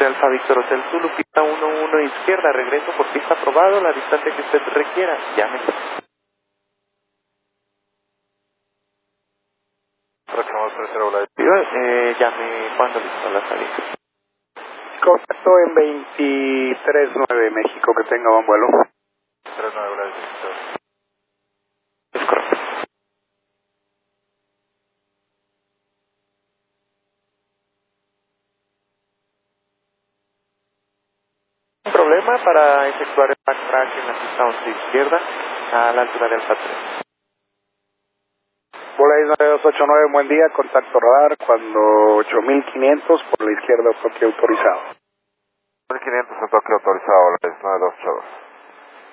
Nombre Alfa Víctor Hotel Zulu, pista 11 izquierda, regreso por pista aprobado, la distancia que usted requiera, llame. Próximo 30 llame cuando listo la salida. Contacto en 23-9 México, que tenga buen vuelo. 39, gracias. Es correcto. Un problema para efectuar el backtrack en la pista 11 izquierda a la altura de Alfa 3. Bola 9289, buen día, contacto radar, cuando 8500 por la izquierda, toque autorizado. 1500 en toque autorizado, la 9282.